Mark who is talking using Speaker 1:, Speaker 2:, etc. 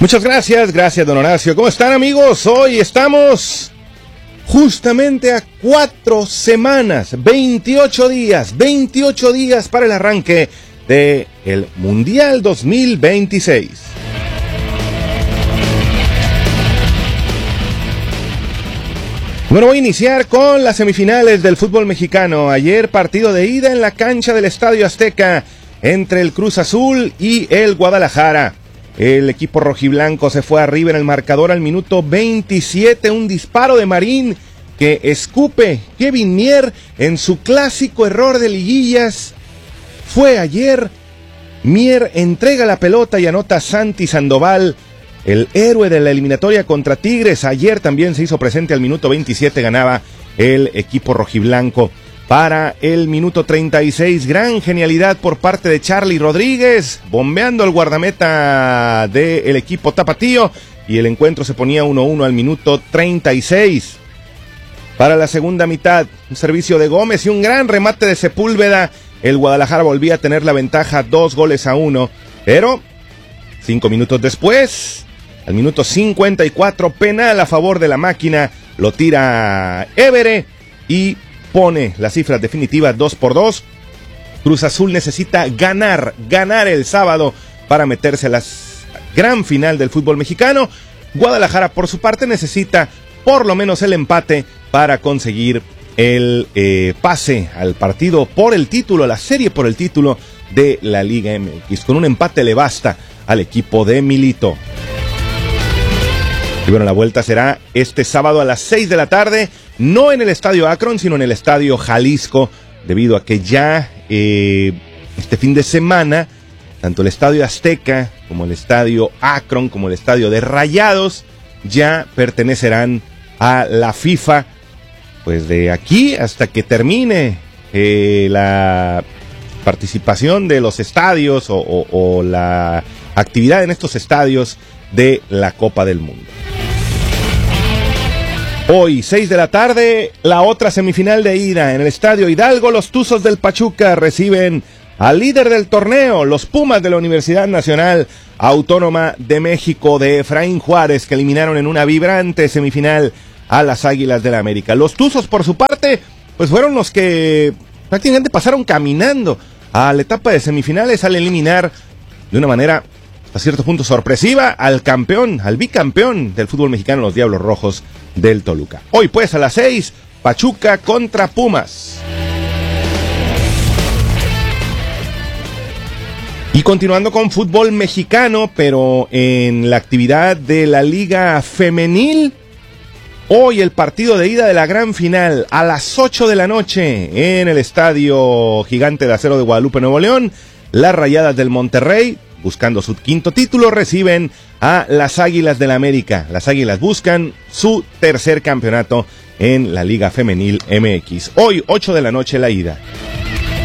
Speaker 1: Muchas gracias don Horacio. ¿Cómo están, amigos? Hoy estamos justamente a 4 semanas, 28 días para el arranque del Mundial 2026. Bueno, voy a iniciar con las semifinales del fútbol mexicano. Ayer partido de ida en la cancha del Estadio Azteca entre el Cruz Azul y el Guadalajara. El equipo rojiblanco se fue arriba en el marcador al minuto 27, un disparo de Marín que escupe Kevin Mier en su clásico error de liguillas. Fue ayer, Mier entrega la pelota y anota Santi Sandoval, el héroe de la eliminatoria contra Tigres. Ayer también se hizo presente al minuto 27, ganaba el equipo rojiblanco. Para el minuto 36, gran genialidad por parte de Charly Rodríguez, bombeando al guardameta del equipo tapatío, y el encuentro se ponía 1-1 al minuto 36. Para la segunda mitad, un servicio de Gómez y un gran remate de Sepúlveda. El Guadalajara volvía a tener la ventaja 2-1, pero 5 minutos después, al minuto 54, penal a favor de la máquina, lo tira Évere y pone las cifras definitivas 2-2. Cruz Azul necesita ganar el sábado para meterse a la gran final del fútbol mexicano. Guadalajara, por su parte, necesita por lo menos el empate para conseguir el pase al partido por el título, a la serie por el título de la Liga MX. Con un empate le basta al equipo de Milito. Y bueno, la vuelta será este sábado a las 6 de la tarde, no en el Estadio Akron, sino en el Estadio Jalisco, debido a que ya este fin de semana, tanto el Estadio Azteca, como el Estadio Akron, como el Estadio de Rayados, ya pertenecerán a la FIFA, pues de aquí hasta que termine la participación de los estadios o la actividad en estos estadios de la Copa del Mundo. Hoy, 6 de la tarde, la otra semifinal de ida en el Estadio Hidalgo. Los Tuzos del Pachuca reciben al líder del torneo, los Pumas de la Universidad Nacional Autónoma de México de Efraín Juárez, que eliminaron en una vibrante semifinal a las Águilas del América. Los Tuzos, por su parte, pues fueron los que prácticamente pasaron caminando a la etapa de semifinales al eliminar de una manera a cierto punto sorpresiva al campeón, al bicampeón del fútbol mexicano, los Diablos Rojos del Toluca. Hoy pues a las 6, Pachuca contra Pumas. Y continuando con fútbol mexicano, pero en la actividad de la Liga Femenil, hoy el partido de ida de la gran final a las 8 de la noche en el Estadio Gigante de Acero de Guadalupe, Nuevo León. Las Rayadas del Monterrey, buscando su quinto título, reciben a las Águilas del América. Las Águilas buscan su tercer campeonato en la Liga Femenil MX. Hoy, 8 de la noche, la ida.